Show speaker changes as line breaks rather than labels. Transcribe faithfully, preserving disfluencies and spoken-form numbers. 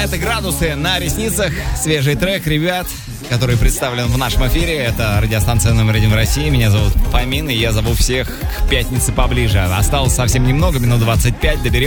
Это «Градусы на ресницах». Свежий трек, ребят, который представлен в нашем эфире. Это радиостанция номер один в России. Меня зовут Фомин, и я зову всех к пятнице поближе. Осталось совсем немного, минут двадцать пять. Доберем.